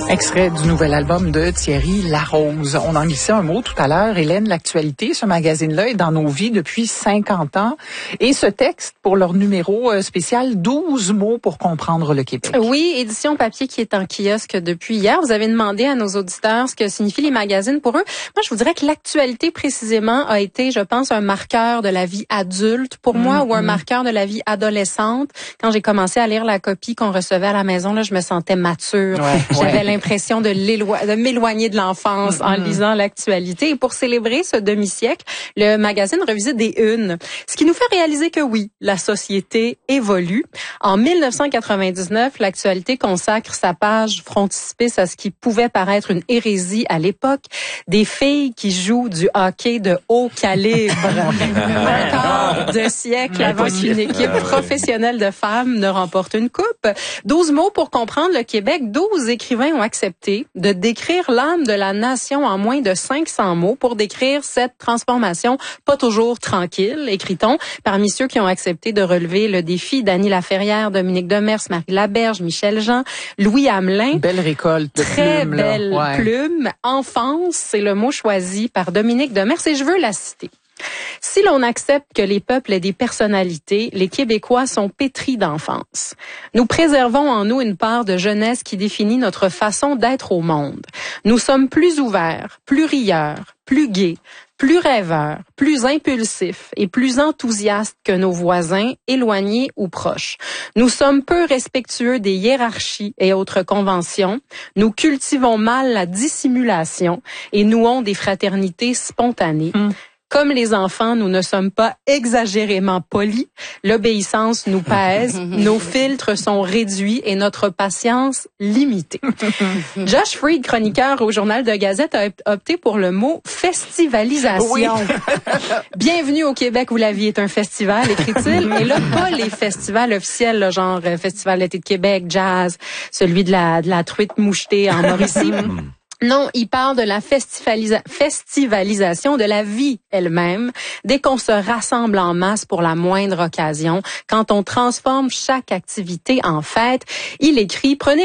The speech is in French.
Extrait du nouvel album de Thierry Larose. On en glissait un mot tout à l'heure. Hélène, l'actualité, ce magazine-là est dans nos vies depuis 50 ans. Et ce texte, pour leur numéro spécial, 12 mots pour comprendre le Québec. Oui, édition papier qui est en kiosque depuis hier. Vous avez demandé à nos auditeurs ce que signifient les magazines pour eux. Moi, je vous dirais que l'actualité, précisément, a été, je pense, un marqueur de la vie adulte pour moi ou un marqueur de la vie adolescente. Quand j'ai commencé à lire la copie qu'on recevait à la maison, là, je me sentais mature. J'avais l'impression de m'éloigner de l'enfance en lisant l'actualité. Et pour célébrer ce demi-siècle, le magazine revisite des unes. Ce qui nous fait réaliser que oui, la société évolue. En 1999, l'actualité consacre sa page frontispice à ce qui pouvait paraître une hérésie à l'époque. Des filles qui jouent du hockey de haut calibre. Un quart de siècle avant qu'une équipe professionnelle de femmes ne remporte une coupe. 12 mots pour comprendre le Québec. 12 écrivains ont accepté de décrire l'âme de la nation en moins de 500 mots pour décrire cette transformation pas toujours tranquille, écrit-on, parmi ceux qui ont accepté de relever le défi. Dany Laferrière, Dominique Demers, Marie Laberge, Michel Jean, Louis Hamelin. Belle récolte de très plumes. Très belle plume. Enfance, c'est le mot choisi par Dominique Demers et je veux la citer. Si l'on accepte que les peuples aient des personnalités, les Québécois sont pétris d'enfance. Nous préservons en nous une part de jeunesse qui définit notre façon d'être au monde. Nous sommes plus ouverts, plus rieurs, plus gais, plus rêveurs, plus impulsifs et plus enthousiastes que nos voisins, éloignés ou proches. Nous sommes peu respectueux des hiérarchies et autres conventions. Nous cultivons mal la dissimulation et nouons des fraternités spontanées. Comme les enfants, nous ne sommes pas exagérément polis. L'obéissance nous pèse, nos filtres sont réduits et notre patience limitée. Josh Freed, chroniqueur au Journal de Gazette, a opté pour le mot festivalisation. Oui. Bienvenue au Québec où la vie est un festival, écrit-il. Et là, pas les festivals officiels, là, genre Festival d'été de Québec, jazz, celui de la truite mouchetée en Mauricie. Non, il parle de la festivalisation de la vie elle-même, dès qu'on se rassemble en masse pour la moindre occasion, quand on transforme chaque activité en fête. Il écrit « Prenez